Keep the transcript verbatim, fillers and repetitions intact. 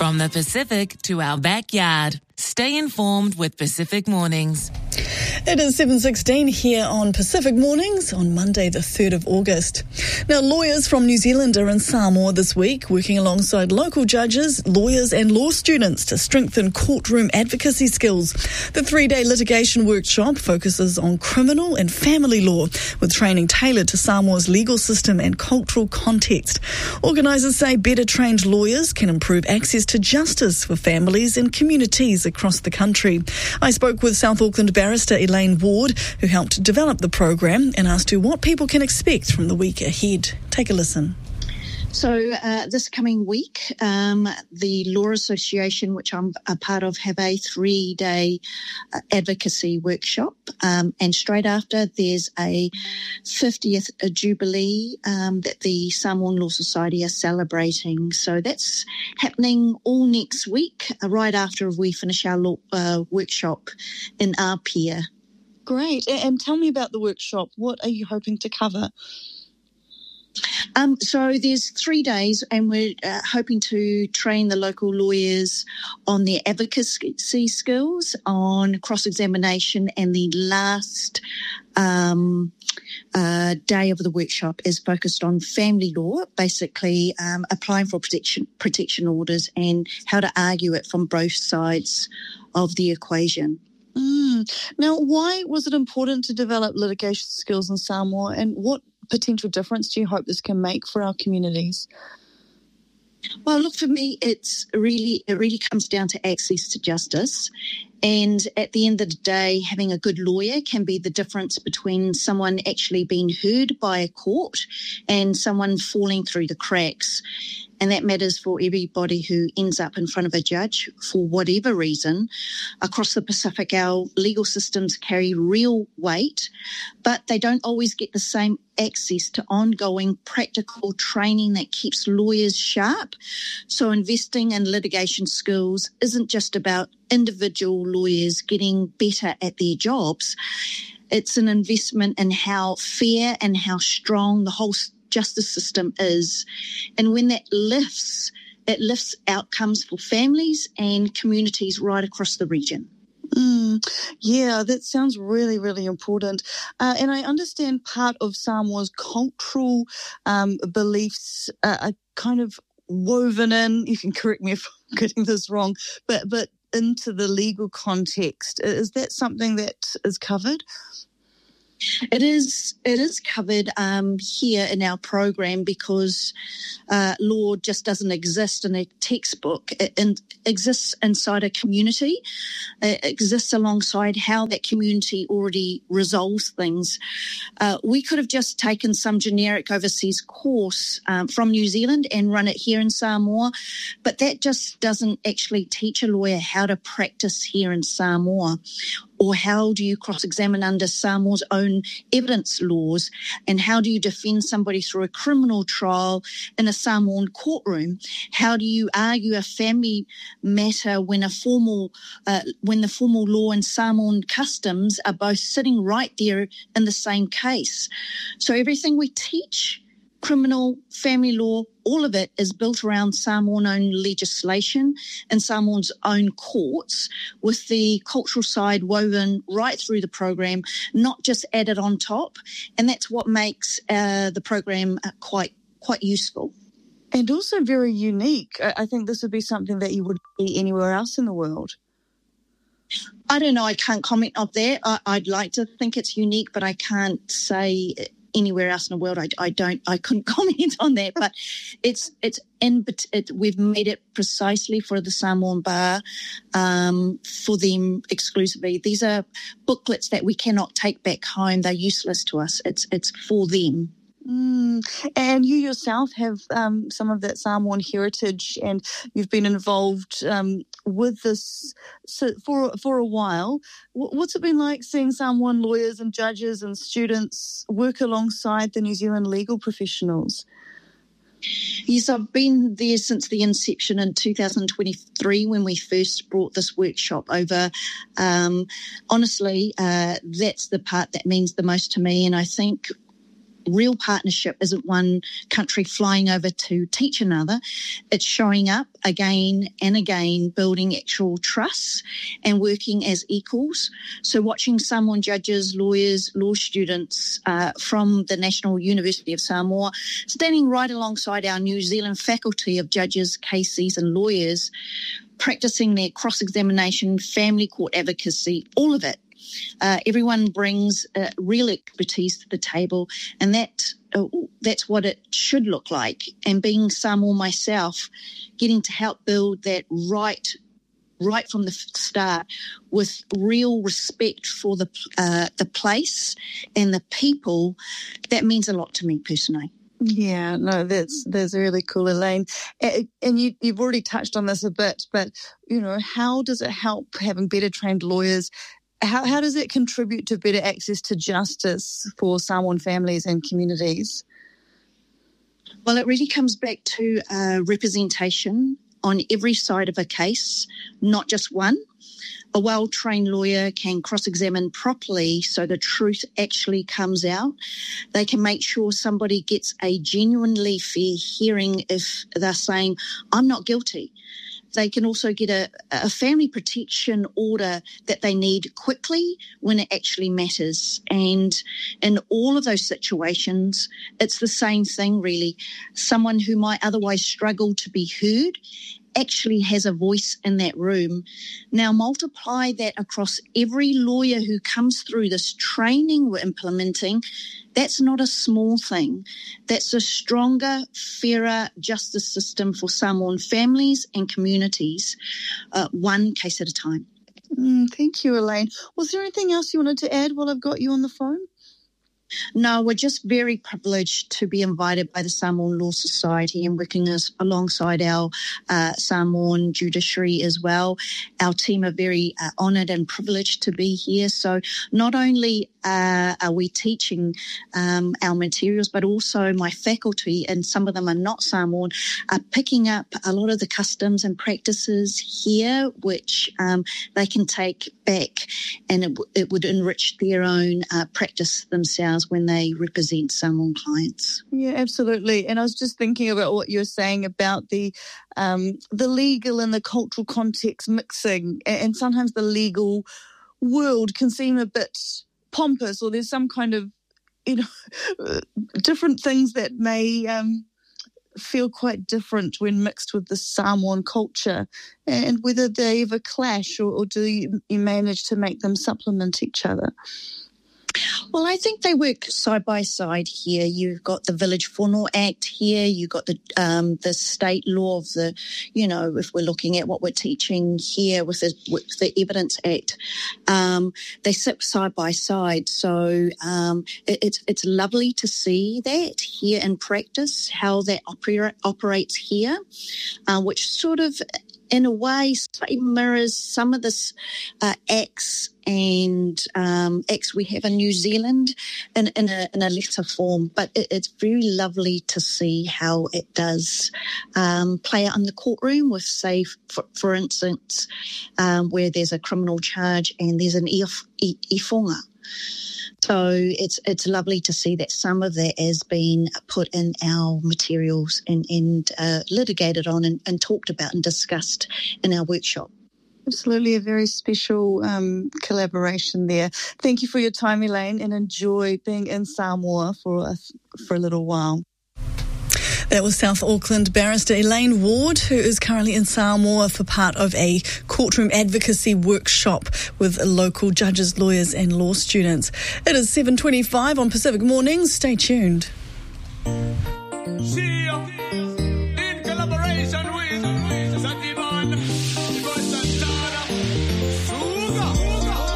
From the Pacific to our backyard. Stay informed with Pacific Mornings. It is seven sixteen here on Pacific Mornings on Monday the third of August. Now, lawyers from New Zealand are in Samoa this week, working alongside local judges, lawyers and law students to strengthen courtroom advocacy skills. The three-day litigation workshop focuses on criminal and family law, with training tailored to Samoa's legal system and cultural context. Organisers say better trained lawyers can improve access to justice for families and communities across the country. I spoke with South Auckland barrister Elaine Ward, who helped develop the program, and asked her what people can expect from the week ahead. Take a listen. So uh, this coming week, um, the Law Association, which I'm a part of, have a three-day uh, advocacy workshop. Um, and straight after, there's a fiftieth Jubilee um, that the Samoan Law Society are celebrating. So that's happening all next week, uh, right after we finish our law, uh, workshop in Apia. Great. And tell me about the workshop. What are you hoping to cover? Um, so there's three days and we're uh, hoping to train the local lawyers on their advocacy skills, on cross-examination, and the last um, uh, day of the workshop is focused on family law, basically um, applying for protection, protection orders and how to argue it from both sides of the equation. Mm. Now, why was it important to develop litigation skills in Samoa, and what potential difference do you hope this can make for our communities? Well, look, for me, it's really it really comes down to access to justice. And at the end of the day, having a good lawyer can be the difference between someone actually being heard by a court and someone falling through the cracks. And that matters for everybody who ends up in front of a judge for whatever reason. Across the Pacific, our legal systems carry real weight, but they don't always get the same access to ongoing practical training that keeps lawyers sharp. So investing in litigation skills isn't just about individual lawyers getting better at their jobs. It's an investment in how fair and how strong the whole justice system is. And when that lifts, it lifts outcomes for families and communities right across the region. Mm, yeah, that sounds really, really important. Uh, and I understand part of Samoa's cultural um, beliefs uh, are kind of woven in, you can correct me if I'm getting this wrong, but, but into the legal context. Is that something that is covered? It is it is covered um, here in our program because uh, law just doesn't exist in a textbook. It, it exists inside a community. It exists alongside how that community already resolves things. Uh, we could have just taken some generic overseas course um, from New Zealand and run it here in Samoa, but that just doesn't actually teach a lawyer how to practice here in Samoa. Or how do you cross-examine under Samoa's own evidence laws? And how do you defend somebody through a criminal trial in a Samoan courtroom? How do you argue a family matter when a formal, uh, when the formal law and Samoan customs are both sitting right there in the same case? So everything we teach, criminal, family law, all of it is built around Samoan own legislation and Samoan's own courts, with the cultural side woven right through the program, not just added on top. And that's what makes uh, the program uh, quite quite useful. And also very unique. I, I think this would be something that you would see anywhere else in the world. I don't know. I can't comment on that. I, I'd like to think it's unique, but I can't say anywhere else in the world. I, I don't, I couldn't comment on that, but it's, it's in, it, we've made it precisely for the Samoan bar, um, for them exclusively. These are booklets that we cannot take back home. They're useless to us. It's, it's for them. Mm. And you yourself have um, some of that Samoan heritage, and you've been involved um, with this for for a while. What's it been like seeing Samoan lawyers and judges and students work alongside the New Zealand legal professionals? Yes, I've been there since the inception in two thousand twenty-three when we first brought this workshop over. Um, honestly, uh, that's the part that means the most to me, and I think real partnership isn't one country flying over to teach another. It's showing up again and again, building actual trust and working as equals. So watching Samoan judges, lawyers, law students uh, from the National University of Samoa standing right alongside our New Zealand faculty of judges, K Cs and lawyers, practicing their cross-examination, family court advocacy, all of it. Uh, everyone brings uh, real expertise to the table, and that uh, that's what it should look like. And being Samoan myself, getting to help build that right, right from the start, with real respect for the uh, the place and the people, that means a lot to me personally. Yeah, no, that's that's really cool, Elaine. And you, you've already touched on this a bit, but you know, how does it help having better trained lawyers? How, how does it contribute to better access to justice for Samoan families and communities? Well, it really comes back to uh, representation on every side of a case, not just one. A well-trained lawyer can cross-examine properly so the truth actually comes out. They can make sure somebody gets a genuinely fair hearing if they're saying, I'm not guilty. They can also get a, a family protection order that they need quickly when it actually matters. And in all of those situations, it's the same thing, really. Someone who might otherwise struggle to be heard actually has a voice in that room. Now multiply that across every lawyer who comes through this training we're implementing. That's not a small thing. That's a stronger, fairer justice system for Samoan families and communities, uh, one case at a time. Mm, thank you, Elaine. Was there anything else you wanted to add while I've got you on the phone? No, we're just very privileged to be invited by the Samoan Law Society and working as, alongside our uh, Samoan judiciary as well. Our team are very uh, honoured and privileged to be here. So not only uh, are we teaching um, our materials, but also my faculty, and some of them are not Samoan, are picking up a lot of the customs and practices here, which um, they can take back, and it, it would enrich their own uh, practice themselves when they represent Samoan clients. Yeah, absolutely. And I was just thinking about what you were saying about the um, the legal and the cultural context mixing, and sometimes the legal world can seem a bit pompous, or there's some kind of, you know, different things that may um, feel quite different when mixed with the Samoan culture, and whether they ever clash, or, or do you, you manage to make them supplement each other? Well, I think they work side by side here. You've got the Village Whānau Act here. You've got the um, the state law of the, you know, if we're looking at what we're teaching here with the, with the Evidence Act, um, they sit side by side. So um, it, it's it's lovely to see that here in practice, how that opera, operates here, uh, which sort of, in a way, slightly mirrors some of this uh, acts and um, acts we have in New Zealand in, in, a, in a lesser form. But it, it's very lovely to see how it does um, play out in the courtroom with, say, for, for instance, um, where there's a criminal charge and there's an e, e, e whonga. So it's it's lovely to see that some of that has been put in our materials and, and uh, litigated on and, and talked about and discussed in our workshop. Absolutely, a very special um, collaboration there. Thank you for your time, Elaine, and enjoy being in Samoa for a, for a little while. That was South Auckland barrister Elaine Ward, who is currently in Samoa for part of a courtroom advocacy workshop with local judges, lawyers and law students. It is seven twenty-five on Pacific Mornings. Stay tuned. See you.